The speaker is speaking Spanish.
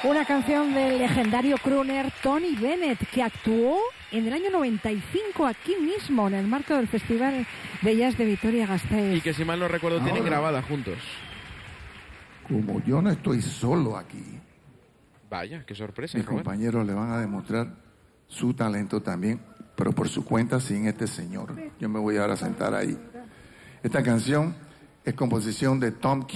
Una canción del legendario crooner Tony Bennett, que actuó en el año 95 aquí mismo, en el marco del Festival de Jazz de Vitoria-Gasteiz. Y que, si mal no recuerdo, tienen grabada juntos. Como yo no estoy solo aquí, Vaya, qué sorpresa, mis Robert. compañeros le van a demostrar su talento también, pero por su cuenta sin este señor. Yo me voy ahora a sentar ahí. Esta canción es composición de Tom